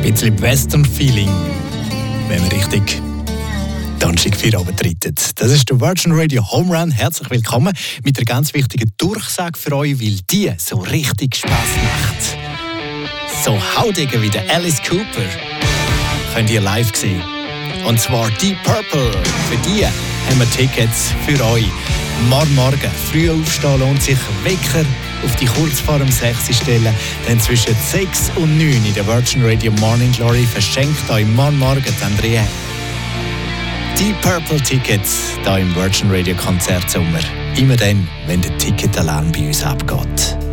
bisschen Western-Feeling, wenn wir richtig Donnerstagabend treten. Das ist der Virgin Radio Home Run. Herzlich willkommen mit einer ganz wichtigen Durchsage für euch, weil die so richtig Spass macht. So haudiger wie der Alice Cooper könnt ihr live sehen. Und zwar Deep Purple. Für die haben wir Tickets für euch. Morgen früh aufstehen lohnt sich. Wecker auf die kurz vor dem 6 stellen. Dann zwischen 6 und 9 in der Virgin Radio Morning Glory verschenkt euch morgen Andrea Deep Purple Tickets hier im Virgin Radio Konzertsommer. Immer dann, wenn der Ticketalarm bei uns abgeht.